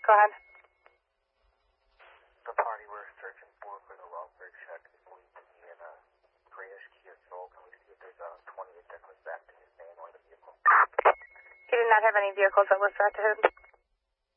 Go ahead. The party we're searching for the welfare check is believed to be in a grayish Kia Soul. Can we see if there's a 28 that was back to his name on the vehicle? He did not have any vehicles that was back to him.